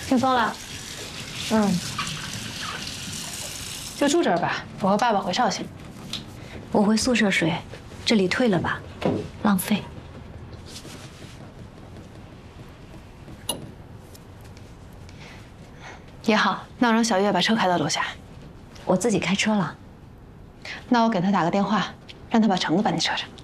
轻松了。就住这儿吧，我和爸爸回绍兴。 我回宿舍睡，这里退了吧，浪费。 也好，那我让小月把车开到楼下。 我自己开车了。 那我给他打个电话，让他把橙子搬进车上。